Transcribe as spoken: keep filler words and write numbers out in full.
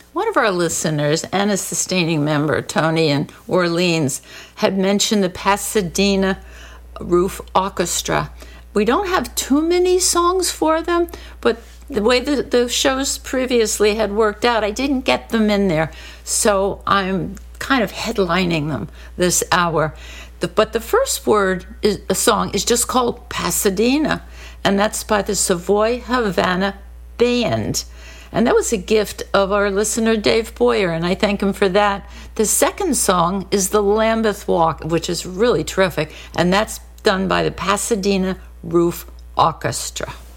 One of our listeners and a sustaining member, Tony in Orleans, had mentioned the Pasadena Roof Orchestra. We don't have too many songs for them, but the way the, the shows previously had worked out, I didn't get them in there. So I'm kind of headlining them this hour. The, but the first word is a song is just called Pasadena, and that's by the Savoy Havana Band. And that was a gift of our listener, Dave Boyer, and I thank him for that. The second song is the Lambeth Walk, which is really terrific, and that's done by the Pasadena Roof Orchestra.